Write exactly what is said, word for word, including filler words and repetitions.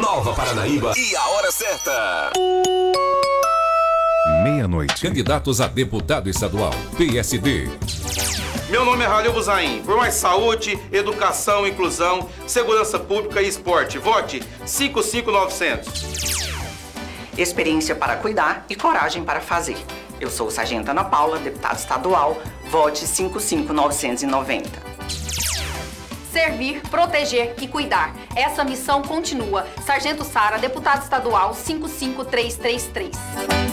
Nova Paranaíba e a hora certa. Meia-noite. Candidatos a deputado estadual. P S D. Meu nome é Ralil Buzaim. Por mais saúde, educação, inclusão, segurança pública e esporte. Vote cinco cinco nove zero zero. Experiência para cuidar e coragem para fazer. Eu sou o Sargento Ana Paula, deputada estadual. Vote cinco cinco nove nove zero. Servir, proteger e cuidar. Essa missão continua. Sargento Sara, deputada estadual cinco cinco três três três.